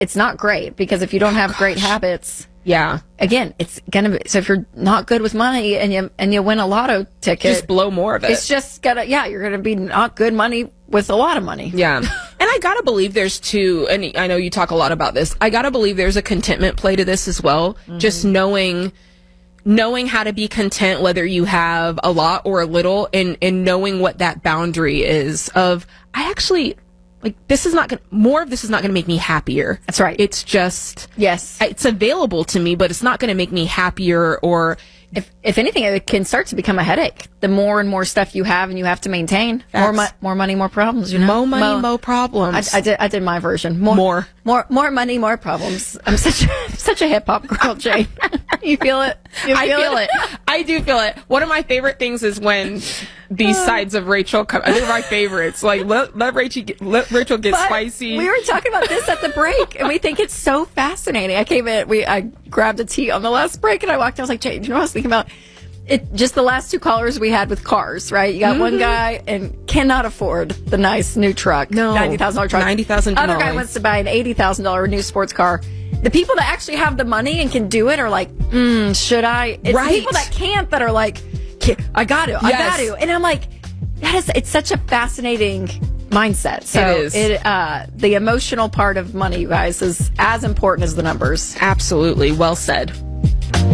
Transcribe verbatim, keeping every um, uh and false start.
it's not great because if you don't have oh, great habits, yeah, again, it's gonna be, so if you're not good with money and you and you win a lotto ticket, just blow more of it. It's just gonna, yeah, you're gonna be not good money with a lot of money. Yeah. And I gotta believe there's two, and I know you talk a lot about this, I gotta believe there's a contentment play to this as well. Mm-hmm. Just knowing, knowing how to be content, whether you have a lot or a little, and, and knowing what that boundary is of, I actually, like, this is not gonna, more of this is not gonna make me happier. That's right. It's just, yes, it's available to me, but it's not gonna make me happier, or, If if anything, it can start to become a headache. The more and more stuff you have and you have to maintain, more, mo- more money, more problems. You know, more money, more, more problems. I, I did I did my version. More, more, more, more money, more problems. I'm such a, such a hip hop girl, Jane. You feel it? You I feel, feel it? it. I do feel it. One of my favorite things is when these sides of Rachel come. They're my favorites. Like let, let Rachel get, let Rachel get but spicy. We were talking about this at the break, and we think it's so fascinating. I came in, we I grabbed a tea on the last break, and I walked. I was like, Jane, do you know what I was thinking about? It just the last two callers we had with cars, right? You got mm-hmm. one guy and cannot afford the nice new truck, no, ninety thousand dollar truck. Ninety thousand. Other guy wants to buy an eighty thousand dollar new sports car. The people that actually have the money and can do it are like, mm, should I? It's right. the people that can't that are like, I got to, I yes. got to, and I'm like, that is, it's such a fascinating mindset. So it is. It, uh, the emotional part of money, you guys, is as important as the numbers. Absolutely, well said.